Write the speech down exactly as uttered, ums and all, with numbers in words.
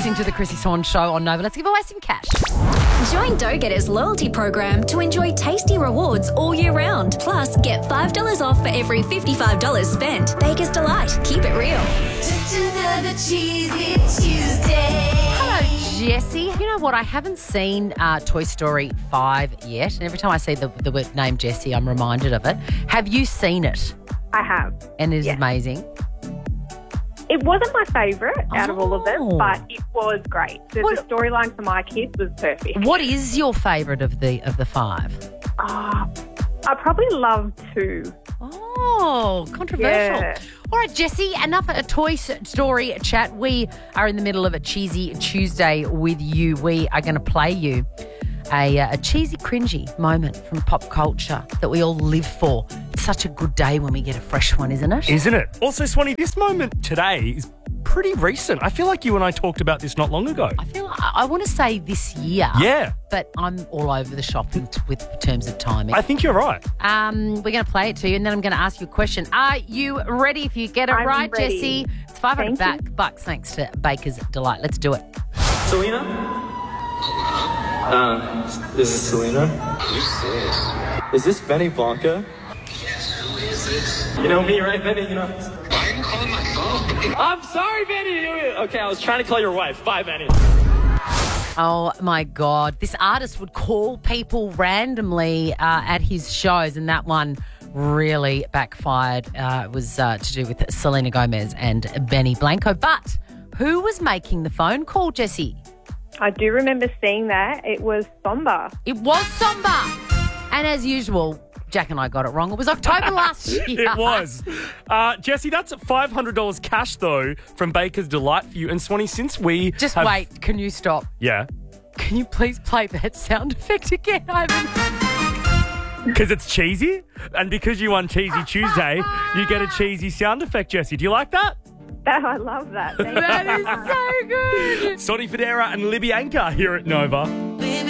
listening to the Chrissy Swan Show on Nova. Let's give away some cash. Join Go-Getter's loyalty program to enjoy tasty rewards all year round. Plus, get five dollars off for every fifty-five dollars spent. Baker's Delight. Keep it real. Just another cheesy Tuesday. Hello, Jessie. You know what? I haven't seen uh, Toy Story five yet. And every time I see the, the word name Jessie, I'm reminded of it. Have you seen it? I have. And it is Yes. amazing. It wasn't my favourite out of all of them, Oh. but it was great. The, What- the storyline for my kids was perfect. What is your favourite of the of the five? Ah, I probably love two. Oh, controversial. Yeah. All right, Jessie, enough a Toy Story chat. We are in the middle of a Cheesy Tuesday with you. We are going to play you a, a cheesy, cringy moment from pop culture that we all live for. It's such a good day when we get a fresh one, isn't it? Isn't it? Also, Swanee, this moment today is pretty recent. I feel like you and I talked about this not long ago. I feel I, I want to say this year. Yeah. But I'm all over the shop in, with terms of timing. I think you're right. Um, we're going to play it to you, and then I'm going to ask you a question. Are you ready? If you get it I'm right, ready. Jessie, it's five hundred Thank back, bucks thanks to Baker's Delight. Let's do it. Selena? Uh, this is Selena. Who's this? Is this Benny Blanca? Yes, who is this? You know me, right, Benny? You know. Why are you calling my phone? I'm sorry, Benny. Okay, I was trying to call your wife. Bye, Benny. Oh, my God. This artist would call people randomly uh, at his shows, and that one really backfired. Uh, it was uh, to do with Selena Gomez and Benny Blanco. But who was making the phone call, Jessie? I do remember seeing that. It was Somba. It was Somba. And as usual, Jack and I got it wrong. It was October last year. It was. Uh, Jessie, that's five hundred dollars cash, though, from Baker's Delight for you. And Swanee, since we Just have- wait. Can you stop? Yeah. Can you please play that sound effect again, Ivan? Because it's cheesy, and because you won Cheesy Tuesday, you get a cheesy sound effect, Jessie. Do you like that? Oh, I love that. Thank That you. is so good. Sonny Federa and Libby Anchor here at Nova.